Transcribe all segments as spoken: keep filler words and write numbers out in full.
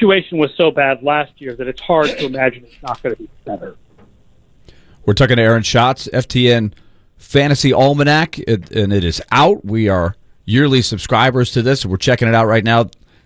situation was so bad last year that it's hard to imagine it's not going to be better. We're talking to Aaron Schatz, F T N Fantasy Almanac, it, and it is out. We are yearly subscribers to this, and we're checking it out right now.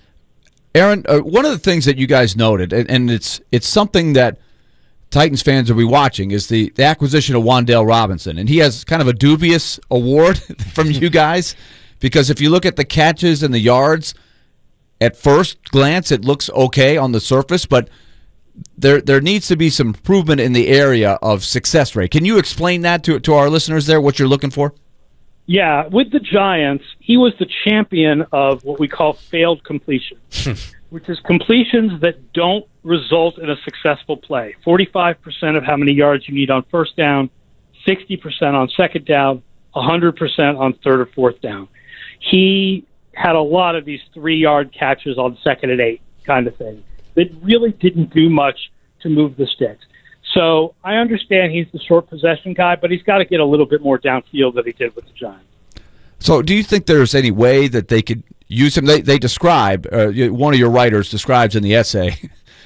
Aaron, uh, one of the things that you guys noted, and, and it's it's something that Titans fans will be watching, is the, the acquisition of Wan'Dale Robinson. And he has kind of a dubious award from you guys, because if you look at the catches and the yards, at first glance it looks okay on the surface, but there there needs to be some improvement in the area of success rate. Can you explain that to to our listeners there, what you're looking for? Yeah, with the Giants, he was the champion of what we call failed completions, which is completions that don't result in a successful play. forty-five percent of how many yards you need on first down, sixty percent on second down, one hundred percent on third or fourth down. He had a lot of these three-yard catches on second and eight kind of thing that really didn't do much to move the sticks. So I understand he's the short possession guy, but he's got to get a little bit more downfield than he did with the Giants. So do you think there's any way that they could use him? They, they describe, uh, one of your writers describes in the essay,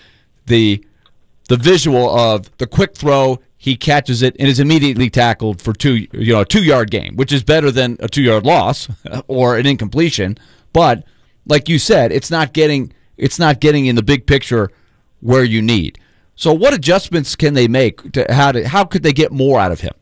the the visual of the quick throw, he catches it and is immediately tackled for two, you know, a two-yard gain, which is better than a two-yard loss or an incompletion. But like you said, it's not getting it's not getting in the big picture where you need. So what adjustments can they make to how to how could they get more out of him?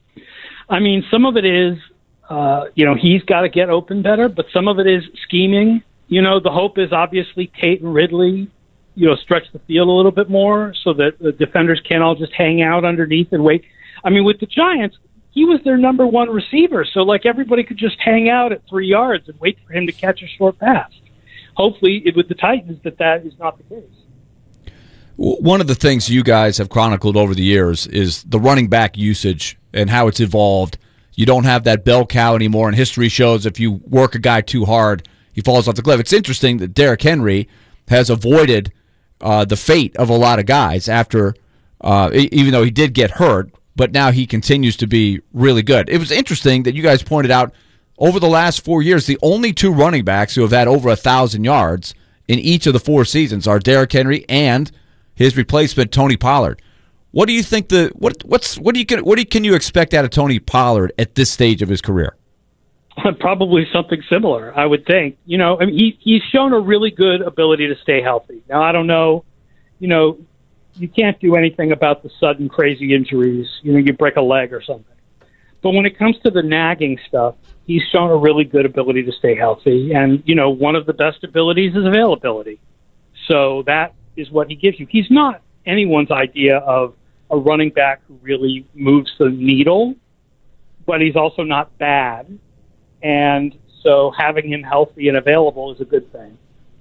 I mean, some of it is, uh, you know, he's got to get open better, but some of it is scheming. You know, the hope is obviously Tate and Ridley, you know, stretch the field a little bit more so that the defenders can't all just hang out underneath and wait. I mean, with the Giants, he was their number one receiver, so like everybody could just hang out at three yards and wait for him to catch a short pass. Hopefully, with the Titans, that that is not the case. One of the things you guys have chronicled over the years is the running back usage and how it's evolved. You don't have that bell cow anymore, and history shows if you work a guy too hard, he falls off the cliff. It's interesting that Derrick Henry has avoided uh, the fate of a lot of guys after, uh, even though he did get hurt, but now he continues to be really good. It was interesting that you guys pointed out over the last four years, the only two running backs who have had over one thousand yards in each of the four seasons are Derrick Henry and his replacement, Tony Pollard. What do you think the what what's what do you what do you, can you expect out of Tony Pollard at this stage of his career? Probably something similar, I would think. You know, I mean, he he's shown a really good ability to stay healthy. Now, I don't know, you know, you can't do anything about the sudden crazy injuries. You know, you break a leg or something. But when it comes to the nagging stuff, he's shown a really good ability to stay healthy. And, you know, one of the best abilities is availability. So that is what he gives you. He's not anyone's idea of a running back who really moves the needle, but he's also not bad. And so having him healthy and available is a good thing.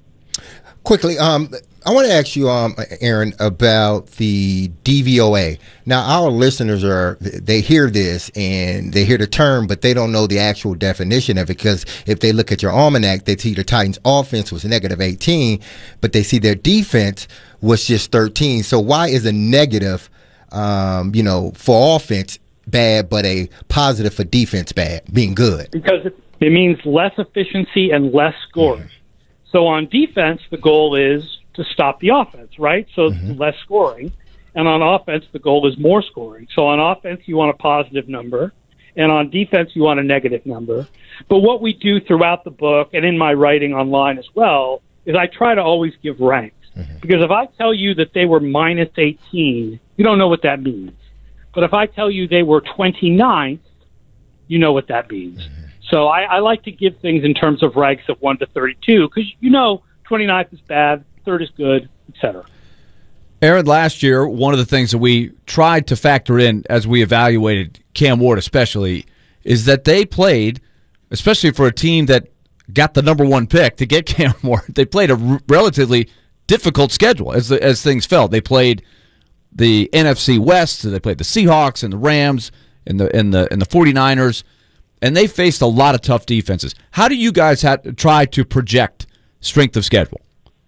Quickly, um, I want to ask you, um, Aaron, about the D V O A. Now, our listeners are, they hear this and they hear the term, but they don't know the actual definition of it, because if they look at your almanac, they see the Titans' offense was negative eighteen, but they see their defense was just thirteen. So why is a negative, um, you know, for offense bad, but a positive for defense bad, being good? Because it, it means less efficiency and less scoring. Mm-hmm. So on defense, the goal is to stop the offense, right? So mm-hmm. less scoring. And on offense, the goal is more scoring. So on offense, you want a positive number. And on defense, you want a negative number. But what we do throughout the book and in my writing online as well is I try to always give ranks. Mm-hmm. Because if I tell you that they were minus eighteen, you don't know what that means. But if I tell you they were twenty-ninth, you know what that means. Mm-hmm. So I, I like to give things in terms of ranks of one to thirty-two, because you know twenty-ninth is bad, third is good, et cetera. Aaron, last year, one of the things that we tried to factor in as we evaluated Cam Ward especially is that they played, especially for a team that got the number one pick to get Cam Ward, they played a r- relatively difficult schedule as the, as things felt. They played the N F C West, so they played the Seahawks and the Rams and the and the and the 49ers. And they faced a lot of tough defenses. How do you guys have to try to project strength of schedule?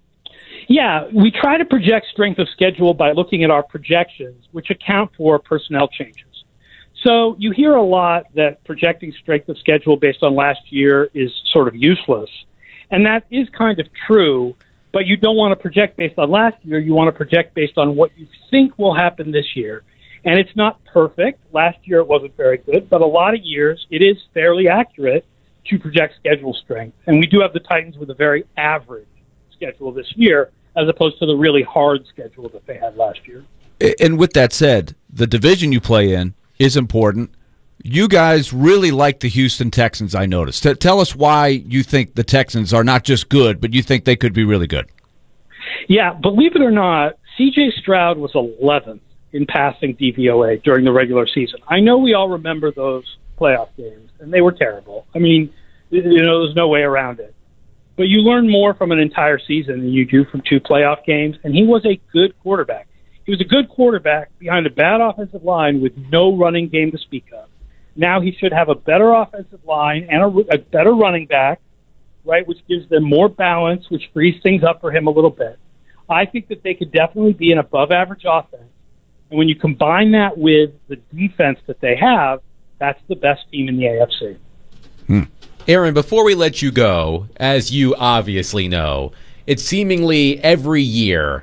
Yeah, we try to project strength of schedule by looking at our projections, which account for personnel changes. So you hear a lot that projecting strength of schedule based on last year is sort of useless. And that is kind of true. But you don't want to project based on last year. You want to project based on what you think will happen this year. And it's not perfect. Last year it wasn't very good, but a lot of years it is fairly accurate to project schedule strength. And we do have the Titans with a very average schedule this year, as opposed to the really hard schedule that they had last year. And with that said, the division you play in is important. You guys really like the Houston Texans, I noticed. T- tell us why you think the Texans are not just good, but you think they could be really good. Yeah, believe it or not, C J Stroud was eleventh in passing D V O A during the regular season. I know we all remember those playoff games, and they were terrible. I mean, you know, there's no way around it. But you learn more from an entire season than you do from two playoff games, and he was a good quarterback. He was a good quarterback behind a bad offensive line with no running game to speak of. Now he should have a better offensive line and a, a better running back, right, which gives them more balance, which frees things up for him a little bit. I think that they could definitely be an above-average offense. And when you combine that with the defense that they have, that's the best team in the A F C. Hmm. Aaron, before we let you go, as you obviously know, it's seemingly every year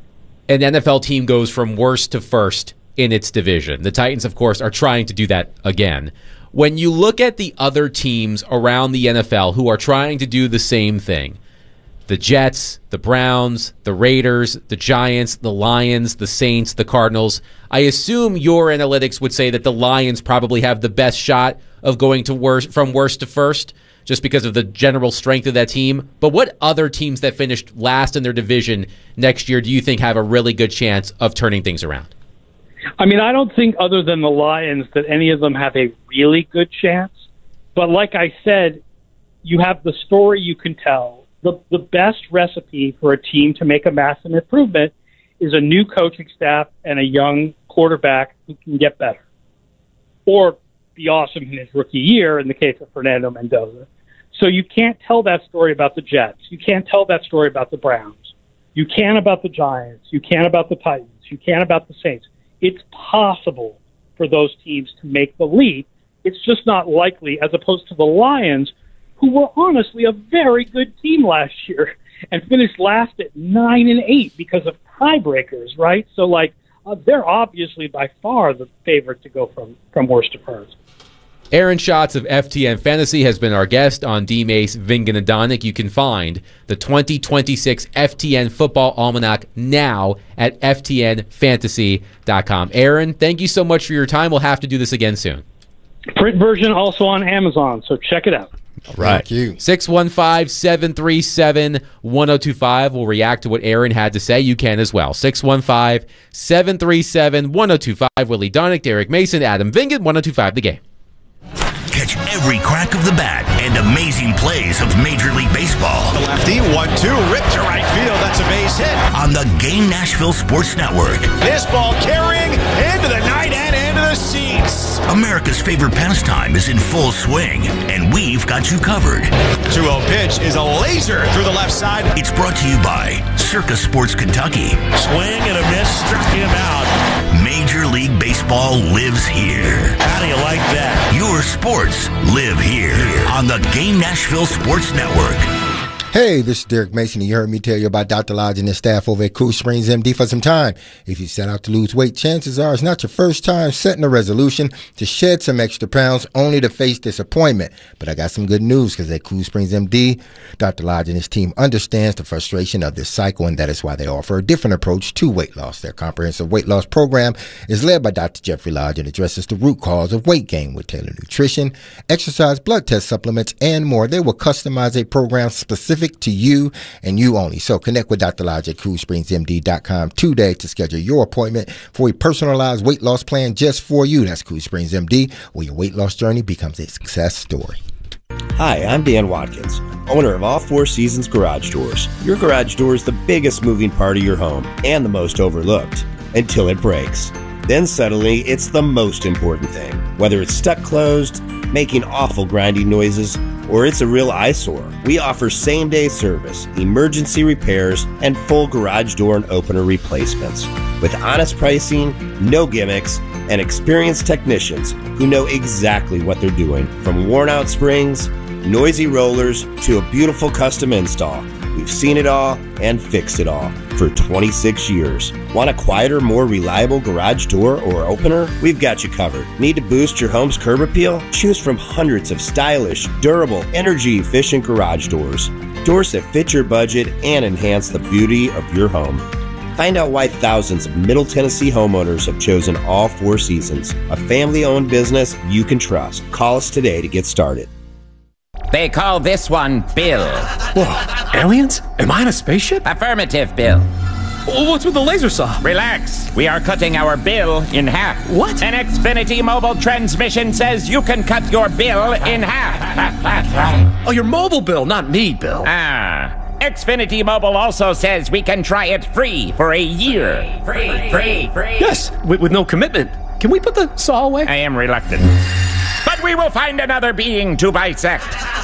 an N F L team goes from worst to first in its division. The Titans, of course, are trying to do that again. When you look at the other teams around the N F L who are trying to do the same thing, the Jets, the Browns, the Raiders, the Giants, the Lions, the Saints, the Cardinals, I assume your analytics would say that the Lions probably have the best shot of going to worst, from worst to first, just because of the general strength of that team. But what other teams that finished last in their division next year do you think have a really good chance of turning things around? I mean, I don't think other than the Lions that any of them have a really good chance. But like I said, you have the story you can tell. The, the best recipe for a team to make a massive improvement is a new coaching staff and a young quarterback who can get better. Or be awesome in his rookie year in the case of Fernando Mendoza. So you can't tell that story about the Jets. You can't tell that story about the Browns. You can about the Giants. You can about the Titans. You can about the Saints. It's possible for those teams to make the leap. It's just not likely, as opposed to the Lions, who were honestly a very good team last year and finished last at nine and eight because of tiebreakers, right? So, like, uh, they're obviously by far the favorite to go from, from worst to first. Aaron Schatz of F T N Fantasy has been our guest on D-Mace, Vingan, and Donick. You can find the twenty twenty-six F T N Football Almanac now at F T N fantasy dot com. Aaron, thank you so much for your time. We'll have to do this again soon. Print version also on Amazon, so check it out. Right. Thank you. six one five, seven three seven, one oh two five. We'll react to what Aaron had to say. You can as well. six one five, seven three seven, one oh two five. Willie Donick, Derek Mason, Adam Vingan, one oh two five The Game. Catch every crack of the bat and amazing plays of Major League Baseball. The lefty, one two, ripped to right field. That's a base hit. On the Game Nashville Sports Network. This ball carrying into the night and into the seats. America's favorite pastime is in full swing, and we've got you covered. two oh pitch is a laser through the left side. It's brought to you by Circus Sports Kentucky. Swing and a miss, struck him out. Major League Baseball lives here. How do you like that? Your sports live here on the Game Nashville Sports Network. Hey, this is Derek Mason, and you heard me tell you about Doctor Lodge and his staff over at Cool Springs M D for some time. If you set out to lose weight, chances are it's not your first time setting a resolution to shed some extra pounds only to face disappointment. But I got some good news, because at Cool Springs M D, Doctor Lodge and his team understands the frustration of this cycle, and that is why they offer a different approach to weight loss. Their comprehensive weight loss program is led by Doctor Jeffrey Lodge and addresses the root cause of weight gain with tailored nutrition, exercise, blood test supplements, and more. They will customize a program specific to you and you only. So connect with Doctor Lodge at cool springs m d dot com today to schedule your appointment for a personalized weight loss plan just for you. That's Cool Springs M D, where your weight loss journey becomes a success story. Hi, I'm Dan Watkins, owner of All Four Seasons Garage Doors. Your garage door is the biggest moving part of your home and the most overlooked, until it breaks. Then suddenly, it's the most important thing. Whether it's stuck closed, making awful grinding noises, or it's a real eyesore, we offer same-day service, emergency repairs, and full garage door and opener replacements. With honest pricing, no gimmicks, and experienced technicians who know exactly what they're doing. From worn-out springs, noisy rollers, to a beautiful custom install, We've seen it all and fixed it all for twenty-six years. Want a quieter, more reliable garage door or opener? We've got you covered. Need to boost your home's curb appeal? Choose from hundreds of stylish, durable, energy-efficient garage doors. Doors that fit your budget and enhance the beauty of your home. Find out why thousands of Middle Tennessee homeowners have chosen All Four Seasons, a family-owned business you can trust. Call us today to get started. They call this one Bill. Whoa, aliens? Am I in a spaceship? Affirmative, Bill. What's with the laser saw? Relax. We are cutting our bill in half. What? An Xfinity mobile transmission says you can cut your bill in half. Oh, your mobile bill, not me, Bill. Ah. Xfinity Mobile also says we can try it free for a year. Free, free, free. free. Yes, with, with no commitment. Can we put the saw away? I am reluctant. But we will find another being to bisect.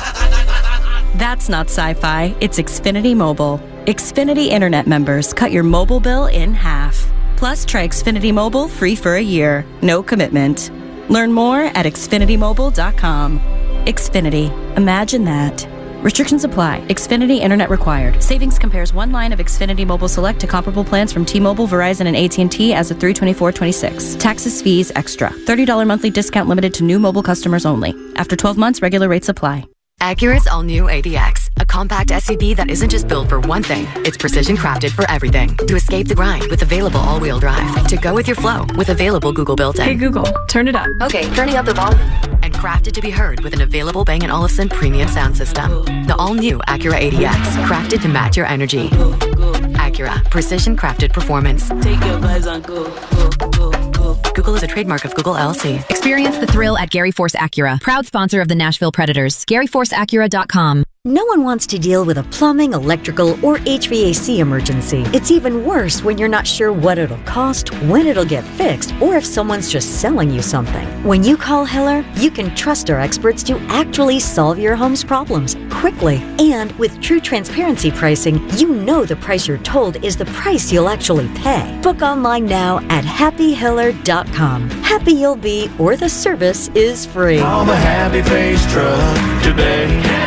That's not sci-fi. It's Xfinity Mobile. Xfinity Internet members cut your mobile bill in half. Plus, try Xfinity Mobile free for a year. No commitment. Learn more at Xfinity Mobile dot com. Xfinity. Imagine that. Restrictions apply. Xfinity Internet required. Savings compares one line of Xfinity Mobile Select to comparable plans from T-Mobile, Verizon, and A T and T as of three twenty-four twenty-six. Taxes, fees, extra. thirty dollars monthly discount limited to new mobile customers only. After twelve months, regular rates apply. Acura's all-new A D X, a compact S U V that isn't just built for one thing, it's precision crafted for everything. To escape the grind with available all-wheel drive. To go with your flow with available Google built-in. Hey Google, turn it up. Okay, turning up the volume. And crafted to be heard with an available Bang and Olufsen premium sound system. The all-new Acura A D X, crafted to match your energy. Acura, precision crafted performance. Take your vibes on go, go, go, go. Google is a trademark of Google L L C. Experience the thrill at Gary Force Acura, proud sponsor of the Nashville Predators. Gary Force Acura dot com. No one wants to deal with a plumbing, electrical, or H V A C emergency. It's even worse when you're not sure what it'll cost, when it'll get fixed, or if someone's just selling you something. When you call Hiller, you can trust our experts to actually solve your home's problems quickly. And with true transparency pricing, you know the price you're told is the price you'll actually pay. Book online now at happy hiller dot com. Happy you'll be, or the service is free. Call the Happy Face Truck today.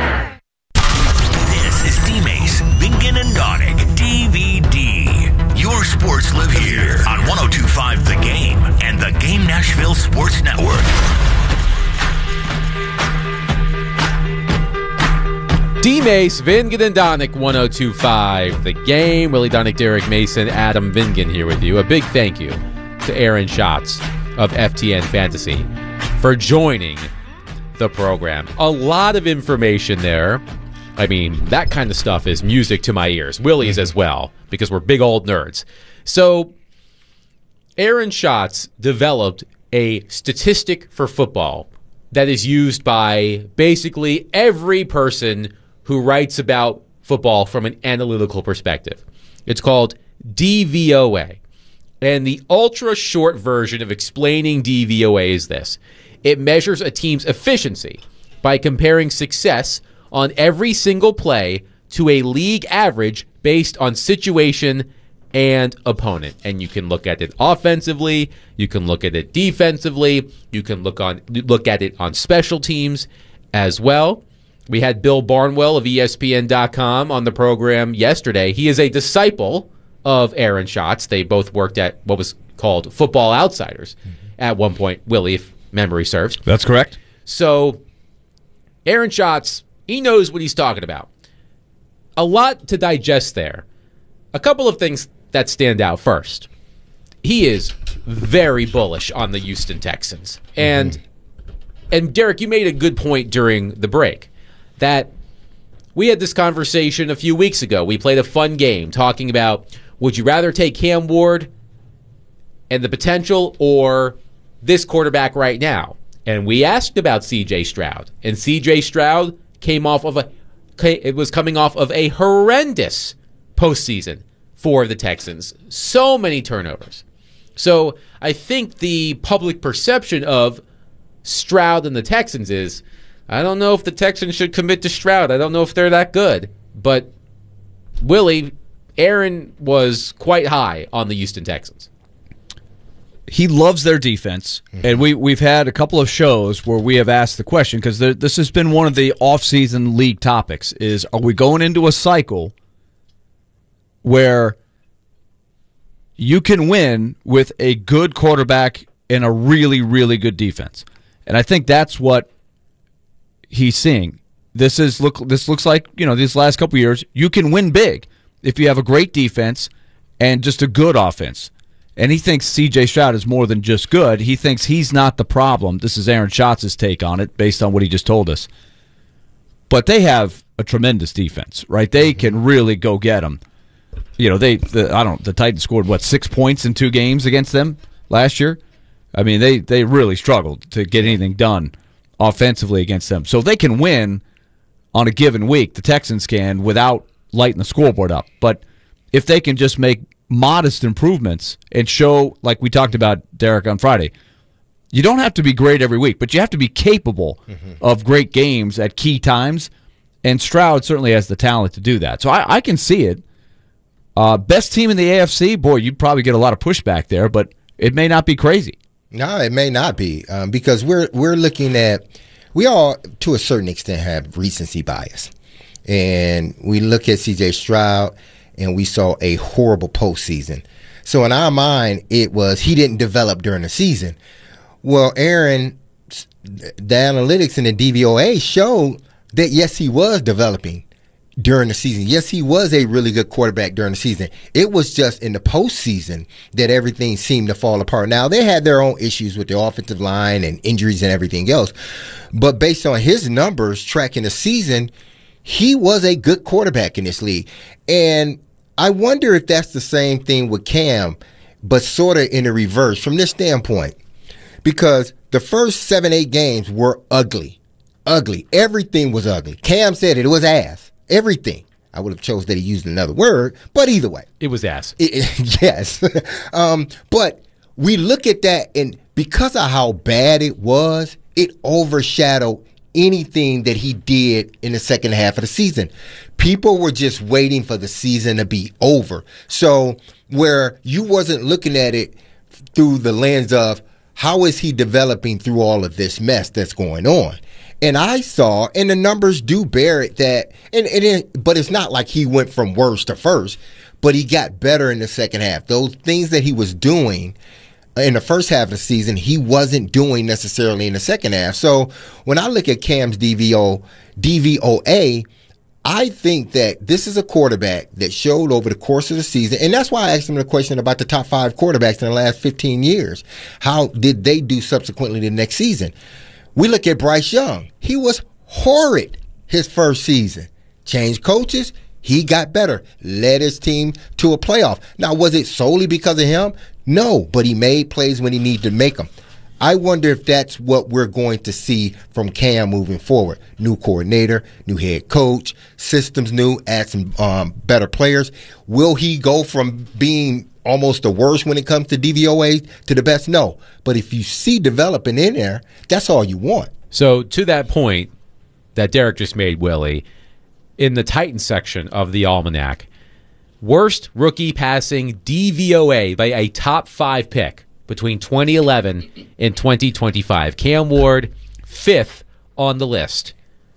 Vinkin and Donick, D V D. Your sports live here on one oh two point five The Game and the Game Nashville Sports Network. D-Mace, Vinkin and Donick, one oh two point five The Game. Willie Donick, Derek Mason, Adam Vinkin here with you. A big thank you to Aaron Schatz of F T N Fantasy for joining the program. A lot of information there. I mean, that kind of stuff is music to my ears. Willie's as well, because we're big old nerds. So, Aaron Schatz developed a statistic for football that is used by basically every person who writes about football from an analytical perspective. It's called D V O A. And the ultra short version of explaining D V O A is this. It measures a team's efficiency by comparing success on every single play to a league average based on situation and opponent. And you can look at it offensively, you can look at it defensively, you can look on look at it on special teams as well. We had Bill Barnwell of E S P N dot com on the program yesterday. He is a disciple of Aaron Schatz. They both worked at what was called Football Outsiders at one point, Willie, if memory serves. That's correct. So Aaron Schatz, he knows what he's talking about. A lot to digest there. A couple of things that stand out. First, he is very bullish on the Houston Texans. And mm-hmm. and Derek, you made a good point during the break that we had this conversation a few weeks ago. We played a fun game talking about, would you rather take Cam Ward and the potential or this quarterback right now? And we asked about C J Stroud. And C J Stroud came off of a it was coming off of a horrendous postseason for the Texans. So many turnovers. So I think the public perception of Stroud and the Texans is, I don't know if the Texans should commit to Stroud. I don't know if they're that good. But Willie, Aaron was quite high on the Houston Texans. he loves their defense, mm-hmm. and we, we've had a couple of shows where we have asked the question, because this has been one of the off-season league topics, is are we going into a cycle where you can win with a good quarterback and a really, really good defense? And I think that's what he's seeing. This is look. This looks like, you know, these last couple of years, you can win big if you have a great defense and just a good offense. And he thinks C J Stroud is more than just good. He thinks he's not the problem. This is Aaron Schatz's take on it, based on what he just told us. But they have a tremendous defense, right? They mm-hmm. can really go get them. You know, they. The, I don't. The Titans scored what, six points in two games against them last year. I mean, they they really struggled to get anything done offensively against them. So they can win on a given week. The Texans can, without lighting the scoreboard up. But if they can just make modest improvements and show, like we talked about, Derek, on Friday, you don't have to be great every week, but you have to be capable mm-hmm. of great games at key times, and Stroud certainly has the talent to do that. So I, I can see it. Uh, best team in the A F C, boy, you'd probably get a lot of pushback there, but it may not be crazy. No, it may not be, um, because we're we're looking at, we all, to a certain extent, have recency bias. And we look at C J Stroud, and we saw a horrible postseason. So in our mind, it was he didn't develop during the season. Well, Aaron, the analytics and the D V O A showed that, yes, he was developing during the season. Yes, he was a really good quarterback during the season. It was just in the postseason that everything seemed to fall apart. Now, they had their own issues with the offensive line and injuries and everything else. But based on his numbers tracking the season, he was a good quarterback in this league. And I wonder if that's the same thing with Cam, but sort of in the reverse from this standpoint. Because the first seven, eight games were ugly. Ugly. Everything was ugly. Cam said it, it was ass. Everything. I would have chose that he used another word, but either way. It was ass. It, it, yes. um, but we look at that, and because of how bad it was, it overshadowed anything that he did in the second half of the season. People were just waiting for the season to be over. So where you wasn't looking at it through the lens of how is he developing through all of this mess that's going on. And I saw, and the numbers do bear it, that, and, and it, but it's not like he went from worst to first, but he got better in the second half. Those things that he was doing in the first half of the season, he wasn't doing necessarily in the second half. So when I look at Cam's D V O, D V O A, I think that this is a quarterback that showed over the course of the season, and that's why I asked him the question about the top five quarterbacks in the last fifteen years. How did they do subsequently the next season? We look at Bryce Young. He was horrid his first season. Changed coaches. He got better. Led his team to a playoff. Now, was it solely because of him? No, but he made plays when he needed to make them. I wonder if that's what we're going to see from Cam moving forward. New coordinator, new head coach, systems new, add some um, better players. Will he go from being almost the worst when it comes to D V O A to the best? No. But if you see developing in there, that's all you want. So to that point that Derek just made, Willie, in the Titans section of the Almanac, worst rookie passing D V O A by a top five pick between twenty eleven and twenty twenty-five. Cam Ward, fifth on the list.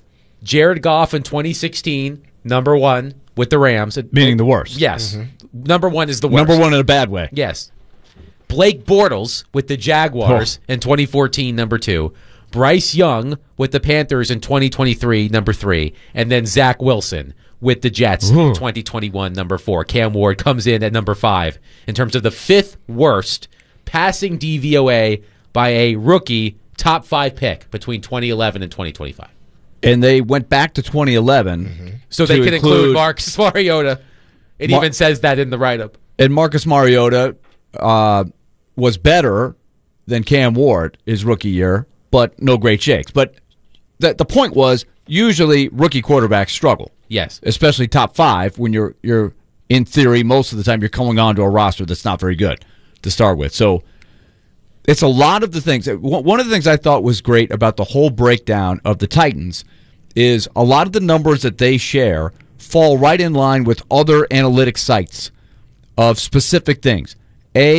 Jared Goff in twenty sixteen, number one with the Rams. Meaning the worst. Yes. Mm-hmm. Number one is the worst. Number one in a bad way. Yes. Blake Bortles with the Jaguars oh. in twenty fourteen, number two. Bryce Young with the Panthers in twenty twenty-three, number three. And then Zach Wilson with the Jets Ooh. in twenty twenty-one, number four. Cam Ward comes in at number five in terms of the fifth worst passing D V O A by a rookie top five pick between twenty eleven and twenty twenty-five. And they went back to twenty eleven. Mm-hmm. So they can include, include Marcus Mariota. It Mar- even says that in the write-up. And Marcus Mariota uh, was better than Cam Ward his rookie year, but no great shakes. But the, the point was, usually rookie quarterbacks struggle. Yes. Especially top five when you're, you're in theory, most of the time you're coming onto a roster that's not very good to start with. So it's a lot of the things. One of the things I thought was great about the whole breakdown of the Titans is a lot of the numbers that they share fall right in line with other analytic sites of specific things. A,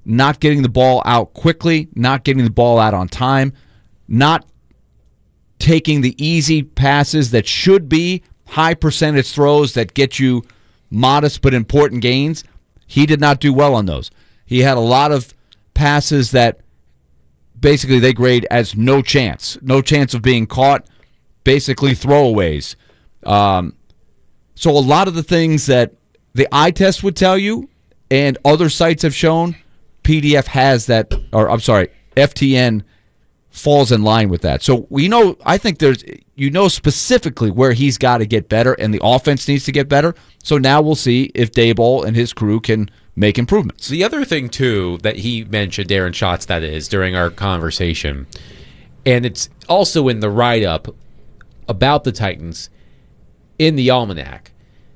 not getting the ball out quickly, not getting the ball out on time, not taking the easy passes that should be high percentage throws that get you modest but important gains. He did not do well on those. He had a lot of passes that basically they grade as no chance, no chance of being caught, basically throwaways. Um, so a lot of the things that the eye test would tell you and other sites have shown, P D F has that, or I'm sorry, F T N falls in line with that. So we know, I think there's, you know specifically where he's got to get better and the offense needs to get better. So now we'll see if Daboll and his crew can make improvements. The other thing, too, that he mentioned, Aaron Schatz, that is, during our conversation, and it's also in the write-up about the Titans in the Almanac,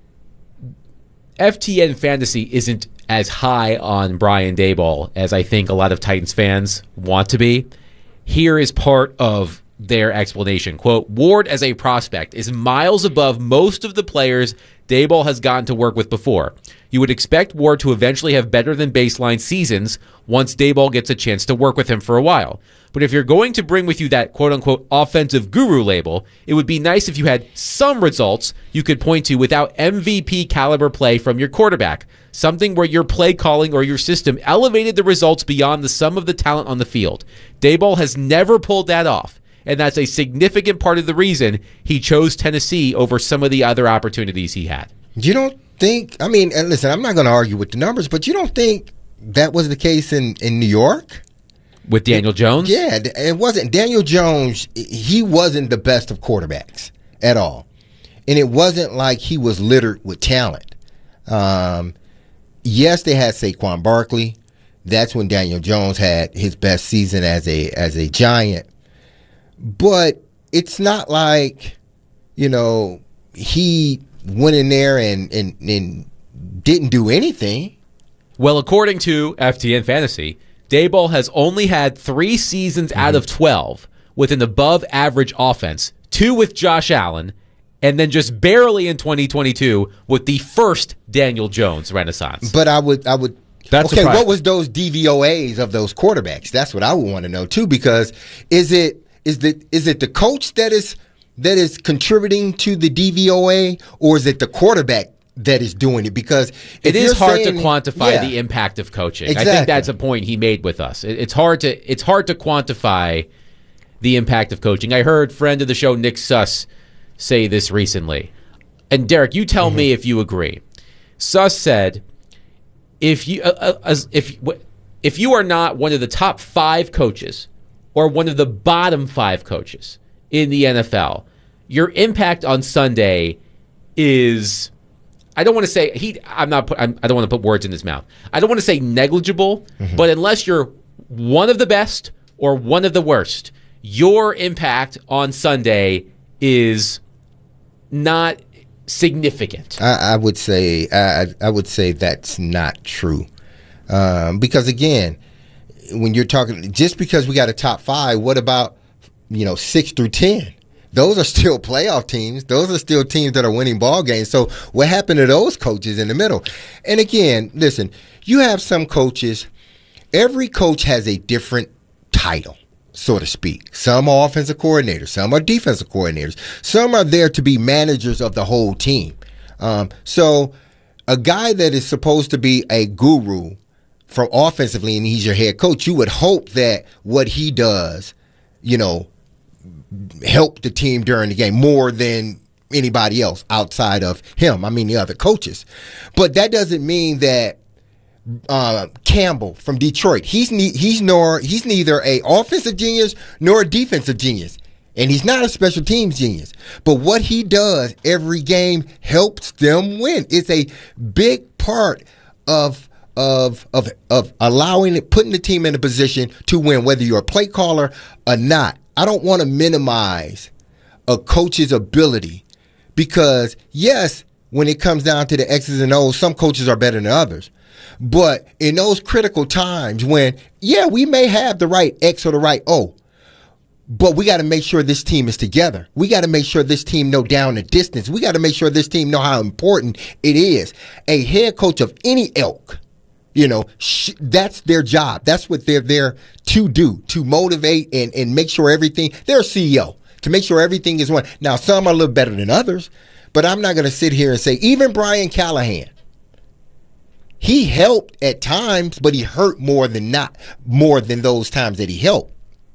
F T N Fantasy isn't as high on Brian Daboll as I think a lot of Titans fans want to be. Here is part of their explanation. Quote, Ward as a prospect is miles above most of the players Daboll has gotten to work with before. You would expect Ward to eventually have better than baseline seasons once Daboll gets a chance to work with him for a while. But if you're going to bring with you that quote-unquote offensive guru label, it would be nice if you had some results you could point to without M V P caliber play from your quarterback. Something where your play calling or your system elevated the results beyond the sum of the talent on the field. Daboll has never pulled that off, and that's a significant part of the reason he chose Tennessee over some of the other opportunities he had. You don't think, I mean, and listen, I'm not going to argue with the numbers, but you don't think that was the case in, in New York? With Daniel Jones? Yeah, it wasn't. Daniel Jones, he wasn't the best of quarterbacks at all. And it wasn't like he was littered with talent. Um, yes, they had Saquon Barkley. That's when Daniel Jones had his best season as a as a Giant. But it's not like, you know, he went in there and, and, and didn't do anything. Well, according to F T N Fantasy, Daboll has only had three seasons mm-hmm. out of twelve with an above-average offense, two with Josh Allen, and then just barely in twenty twenty-two with the first Daniel Jones renaissance. But I would, I would. That's okay, what was those D V O As of those quarterbacks? That's what I would want to know too. Because is it is the is it the coach that is that is contributing to the D V O A, or is it the quarterback that is doing it? Because it is hard saying, to quantify yeah, the impact of coaching. Exactly. I think that's a point he made with us. It, it's hard to it's hard to quantify the impact of coaching. I heard friend of the show Nick Suss say this recently, and Derek, you tell mm-hmm. me if you agree. Suss said, if you uh, uh, if if you are not one of the top five coaches or one of the bottom five coaches in the N F L, your impact on Sunday is, I don't want to say he. I'm not. I'm, I don't want to put words in his mouth. I don't want to say negligible, mm-hmm. but unless you're one of the best or one of the worst, your impact on Sunday is not significant. I, I would say. I, I would say that's not true, um, because again, when you're talking, just because we got a top five, what about, you know, six through ten? Those are still playoff teams. Those are still teams that are winning ball games. So what happened to those coaches in the middle? And again, listen, you have some coaches. Every coach has a different title, so to speak. Some are offensive coordinators. Some are defensive coordinators. Some are there to be managers of the whole team. Um, so a guy that is supposed to be a guru from offensively and he's your head coach, you would hope that what he does, you know, help the team during the game more than anybody else outside of him. I mean, the other coaches. But that doesn't mean that uh, Campbell from Detroit, he's ne- he's nor he's neither a offensive genius nor a defensive genius, and he's not a special teams genius. But what he does every game helps them win. It's a big part of of of of allowing it, putting the team in a position to win, whether you're a play caller or not. I don't want to minimize a coach's ability because, yes, when it comes down to the X's and O's, some coaches are better than others. But in those critical times when, yeah, we may have the right X or the right O, but we got to make sure this team is together. We got to make sure this team know down the distance. We got to make sure this team know how important it is. A head coach of any ilk, You know, sh- that's their job. That's what they're there to do, to motivate and, and make sure everything, they're a C E O, to make sure everything is one. Now, some are a little better than others, but I'm not going to sit here and say, even Brian Callahan, he helped at times, but he hurt more than not, more than those times that he helped.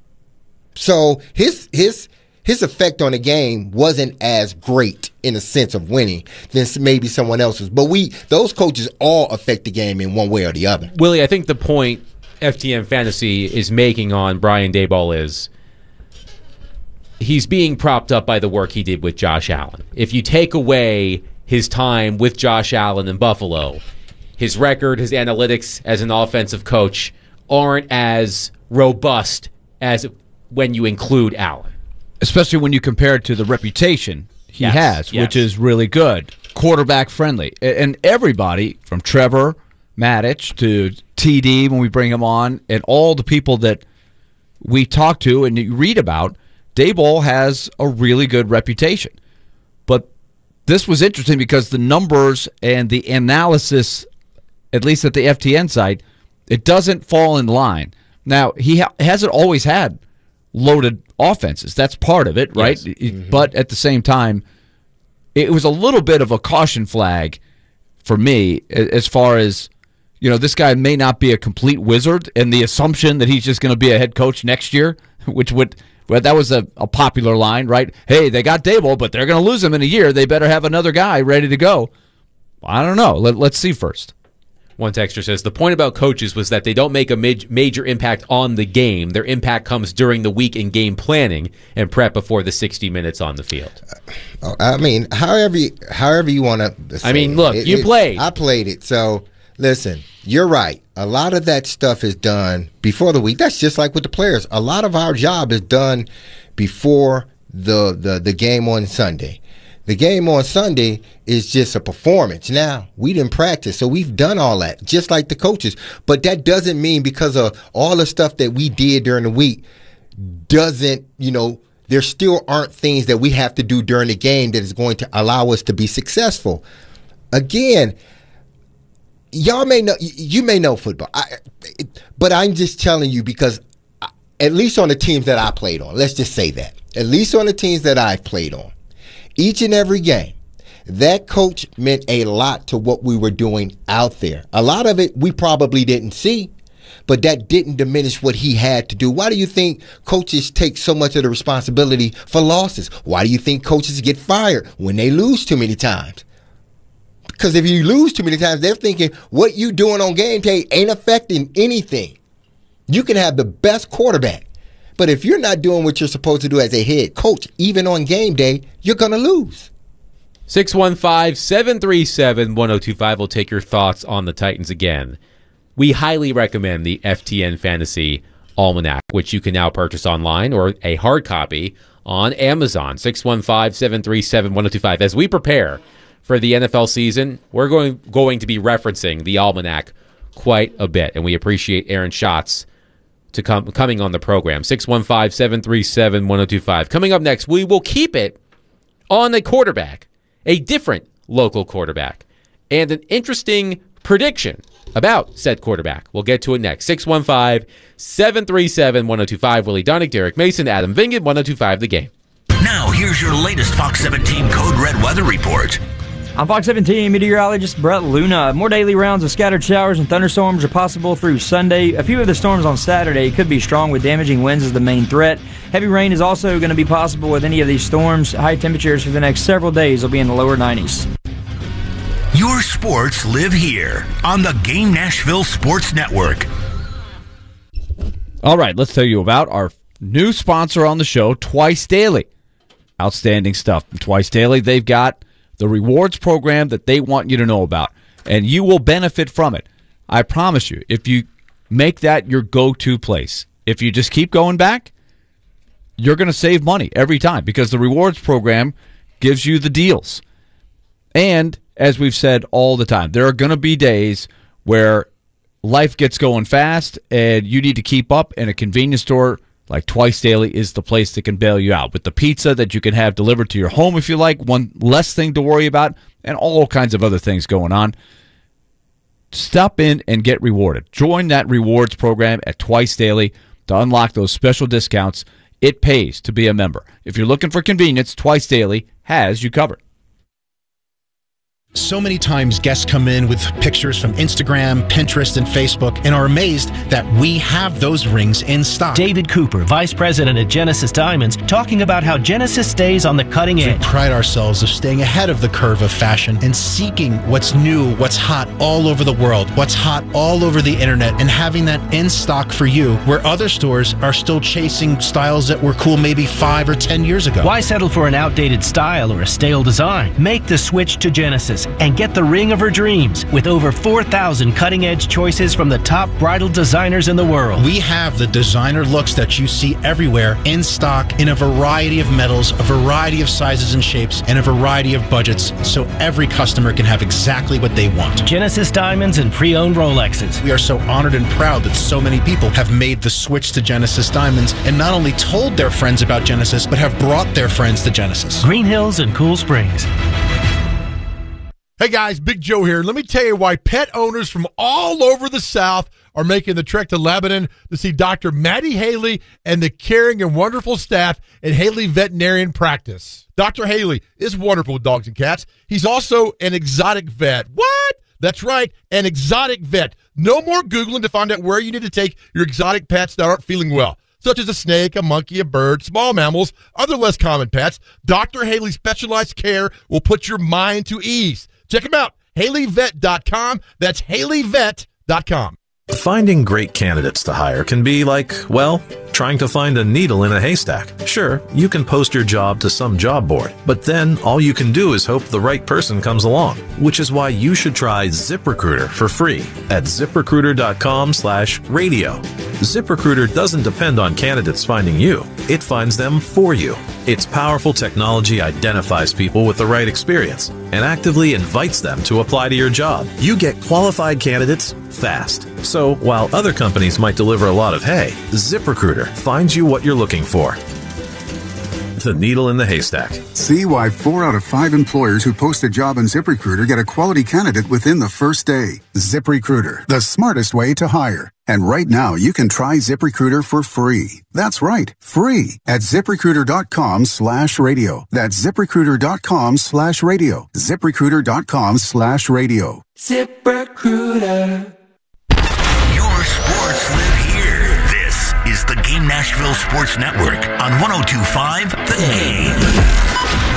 So his, his, his effect on the game wasn't as great in a sense of winning than maybe someone else's. But we, those coaches all affect the game in one way or the other. Willie, I think the point F T N Fantasy is making on Brian Daboll is he's being propped up by the work he did with Josh Allen. If you take away his time with Josh Allen in Buffalo, his record, his analytics as an offensive coach aren't as robust as when you include Allen. Especially when you compare it to the reputation he yes, has, yes. which is really good. Quarterback friendly. And everybody, from Trevor Maddich to T D when we bring him on, and all the people that we talk to and you read about, Daboll has a really good reputation. But this was interesting because the numbers and the analysis, at least at the F T N side, it doesn't fall in line. Now, he ha- hasn't always had loaded offenses. That's part of it, right? Yes. Mm-hmm. But at the same time, it was a little bit of a caution flag for me as far as, you know, this guy may not be a complete wizard, and the assumption that he's just going to be a head coach next year, which would, well, that was a, a popular line, right? Hey, they got Daboll, but they're going to lose him in a year. They better have another guy ready to go. I don't know. Let, let's see first. One texter says, the point about coaches was that they don't make a maj- major impact on the game. Their impact comes during the week in game planning and prep before the sixty minutes on the field. Uh, I mean, however you, however you want to say I mean, look, it, you it, played. I played it. So, listen, you're right. A lot of that stuff is done before the week. That's just like with the players. A lot of our job is done before the the, the game on Sunday. The game on Sunday is just a performance. Now, we didn't practice, so we've done all that, just like the coaches. But that doesn't mean because of all the stuff that we did during the week doesn't, you know, there still aren't things that we have to do during the game that is going to allow us to be successful. Again, y'all may know, you may know football, I, but I'm just telling you because at least on the teams that I played on, let's just say that, at least on the teams that I've played on, each and every game, that coach meant a lot to what we were doing out there. A lot of it we probably didn't see, but that didn't diminish what he had to do. Why do you think coaches take so much of the responsibility for losses? Why do you think coaches get fired when they lose too many times? Because if you lose too many times, they're thinking what you doing on game day ain't affecting anything. You can have the best quarterback, but if you're not doing what you're supposed to do as a head coach, even on game day, you're going to lose. six one five, seven three seven, one oh two five will take your thoughts on the Titans again. We highly recommend the F T N Fantasy Almanac, which you can now purchase online or a hard copy on Amazon. six one five, seven three seven, one oh two five. As we prepare for the N F L season, we're going, going to be referencing the Almanac quite a bit, and we appreciate Aaron Schatz to come coming on the program. six one five, seven three seven, one oh two five. Coming up next, we will keep it on a quarterback, a different local quarterback, and an interesting prediction about said quarterback. We'll get to it next. six one five, seven three seven, one oh two five. Willie Donick, Derek Mason, Adam Vingan, one oh two five The Game. Now, here's your latest Fox seventeen Code Red weather report. I'm Fox seventeen meteorologist Brett Luna. More daily rounds of scattered showers and thunderstorms are possible through Sunday. A few of the storms on Saturday could be strong with damaging winds as the main threat. Heavy rain is also going to be possible with any of these storms. High temperatures for the next several days will be in the lower nineties. Your sports live here on the Game Nashville Sports Network. All right, let's tell you about our new sponsor on the show, Twice Daily. Outstanding stuff from Twice Daily. They've got the rewards program that they want you to know about, and you will benefit from it. I promise you, if you make that your go-to place, if you just keep going back, you're going to save money every time because the rewards program gives you the deals. And as we've said all the time, there are going to be days where life gets going fast and you need to keep up, and a convenience store like Twice Daily is the place that can bail you out with the pizza that you can have delivered to your home if you like, one less thing to worry about, and all kinds of other things going on. stop in and get rewarded. Join that rewards program at Twice Daily to unlock those special discounts. It pays to be a member. If you're looking for convenience, Twice Daily has you covered. So many times guests come in with pictures from Instagram, Pinterest, and Facebook and are amazed that we have those rings in stock. David Cooper, Vice President at Genesis Diamonds, talking about how Genesis stays on the cutting edge. We pride ourselves of staying ahead of the curve of fashion and seeking what's new, what's hot all over the world, what's hot all over the internet, and having that in stock for you, where other stores are still chasing styles that were cool maybe five or ten years ago. Why settle for an outdated style or a stale design? Make the switch to Genesis and get the ring of her dreams with over four thousand cutting-edge choices from the top bridal designers in the world. We have the designer looks that you see everywhere in stock in a variety of metals, a variety of sizes and shapes, and a variety of budgets, so every customer can have exactly what they want. Genesis Diamonds and pre-owned Rolexes. We are so honored and proud that so many people have made the switch to Genesis Diamonds and not only told their friends about Genesis, but have brought their friends to Genesis. Green Hills and Cool Springs. Hey guys, Big Joe here. Let me tell you why pet owners from all over the South are making the trek to Lebanon to see Doctor Maddie Haley and the caring and wonderful staff at Haley Veterinarian Practice. Doctor Haley is wonderful with dogs and cats. He's also an exotic vet. What? That's right, an exotic vet. No more Googling to find out where you need to take your exotic pets that aren't feeling well, such as a snake, a monkey, a bird, small mammals, other less common pets. Doctor Haley's specialized care will put your mind to ease. Check them out, Haley Vet dot com. That's Haley Vet dot com. Finding great candidates to hire can be like, well, trying to find a needle in a haystack. Sure, you can post your job to some job board, but then all you can do is hope the right person comes along, which is why you should try ZipRecruiter for free at ZipRecruiter.com slash radio. ZipRecruiter doesn't depend on candidates finding you. It finds them for you. Its powerful technology identifies people with the right experience and actively invites them to apply to your job. You get qualified candidates fast. So while other companies might deliver a lot of hay, ZipRecruiter finds you what you're looking for. The needle in the haystack. See why four out of five employers who post a job on ZipRecruiter get a quality candidate within the first day. ZipRecruiter, the smartest way to hire. And right now, you can try ZipRecruiter for free. That's right, free at ZipRecruiter.com slash radio. That's ZipRecruiter.com slash radio. ZipRecruiter.com slash radio. ZipRecruiter. Your sports live here. This is the Game Nashville Sports Network on one oh two point five The Game.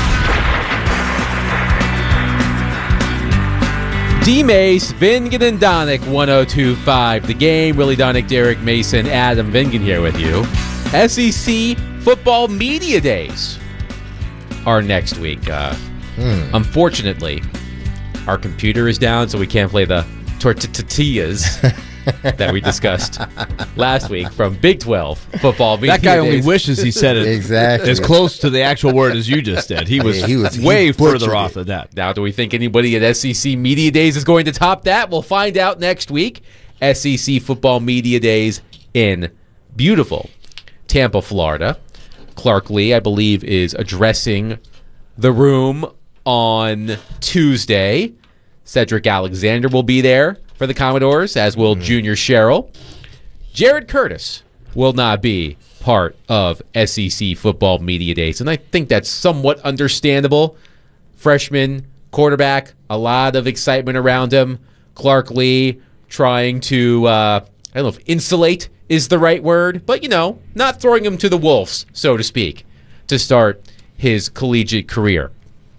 D-Mace, Vingan and Donick, one oh two point five The Game. Willie Donick, Derek Mason, Adam Vingan here with you. S E C Football Media Days are next week. Uh, hmm. Unfortunately, our computer is down, so we can't play the tortillas that we discussed last week from Big twelve Football Media That guy Days. only wishes he said it exactly as close to the actual word as you just did. He was, Yeah, he was- way he further butchered off it. than that. Now, do we think anybody at S E C Media Days is going to top that? We'll find out next week. S E C Football Media Days in beautiful Tampa, Florida. Clark Lee, I believe, is addressing the room on Tuesday. Cedric Alexander will be there for the Commodores, as will mm. Junior Sherrill. Jared Curtis will not be part of S E C Football Media Days, and I think that's somewhat understandable. Freshman quarterback, a lot of excitement around him. Clark Lee trying to, uh, I don't know if insulate is the right word, but, you know, not throwing him to the wolves, so to speak, to start his collegiate career.